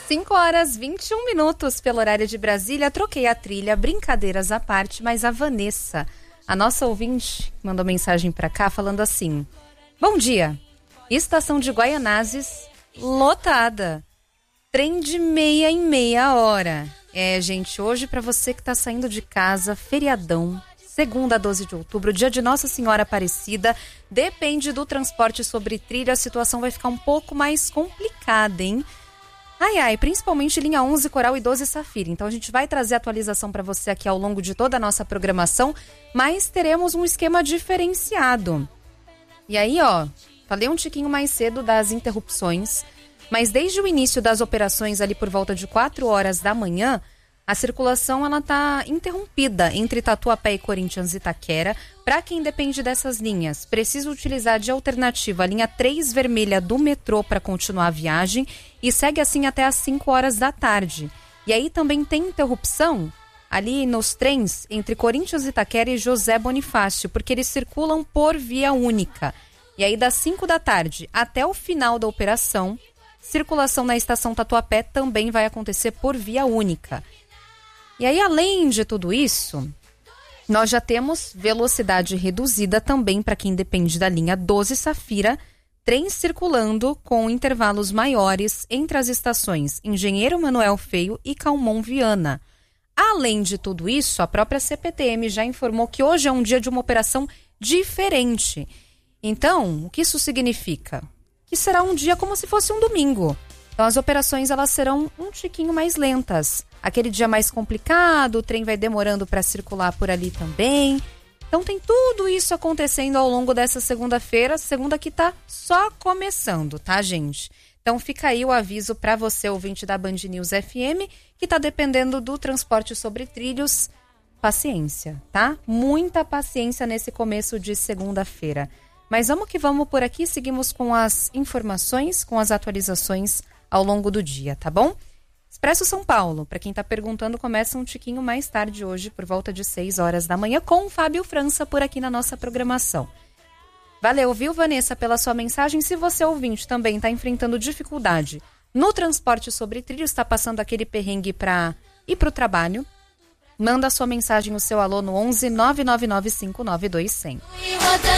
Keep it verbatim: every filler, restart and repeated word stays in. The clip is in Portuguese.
cinco horas e vinte e um minutos pelo horário de Brasília. Troquei a trilha, brincadeiras à parte, mas a Vanessa, a nossa ouvinte, mandou mensagem pra cá falando assim: bom dia, estação de Guaianazes lotada, trem de meia em meia hora. É, gente, hoje pra você que tá saindo de casa, feriadão, segunda, doze de outubro, dia de Nossa Senhora Aparecida, depende do transporte sobre trilha, a situação vai ficar um pouco mais complicada, hein? Ai, ai, principalmente linha onze, Coral e doze Safira. Então a gente vai trazer atualização para você aqui ao longo de toda a nossa programação, mas teremos um esquema diferenciado. E aí, ó, falei um tiquinho mais cedo das interrupções, mas desde o início das operações ali por volta de quatro horas da manhã, a circulação ela tá interrompida entre Tatuapé e Corinthians e Itaquera. Para quem depende dessas linhas, precisa utilizar de alternativa a linha três vermelha do metrô para continuar a viagem e segue assim até às cinco horas da tarde. E aí também tem interrupção ali nos trens entre Corinthians, Itaquera e José Bonifácio, porque eles circulam por via única. E aí das cinco da tarde até o final da operação, circulação na estação Tatuapé também vai acontecer por via única. E aí, além de tudo isso, nós já temos velocidade reduzida também para quem depende da linha doze Safira, trens circulando com intervalos maiores entre as estações Engenheiro Manuel Feio e Calmon Viana. Além de tudo isso, a própria C P T M já informou que hoje é um dia de uma operação diferente. Então, o que isso significa? Que será um dia como se fosse um domingo. Então as operações elas serão um tiquinho mais lentas. Aquele dia mais complicado, o trem vai demorando para circular por ali também. Então tem tudo isso acontecendo ao longo dessa segunda-feira, segunda que tá só começando, tá, gente? Então fica aí o aviso para você, ouvinte da Band News F M, que tá dependendo do transporte sobre trilhos. Paciência, tá? Muita paciência nesse começo de segunda-feira. Mas vamos que vamos por aqui, seguimos com as informações, com as atualizações ao longo do dia, tá bom? Expresso São Paulo, para quem está perguntando, começa um tiquinho mais tarde hoje, por volta de seis horas da manhã, com o Fábio França por aqui na nossa programação. Valeu, viu, Vanessa, pela sua mensagem. Se você, ouvinte, também está enfrentando dificuldade no transporte sobre trilhos, está passando aquele perrengue para ir para o trabalho, manda a sua mensagem, o seu alô no onze nove nove nove cinco nove dois zero zero.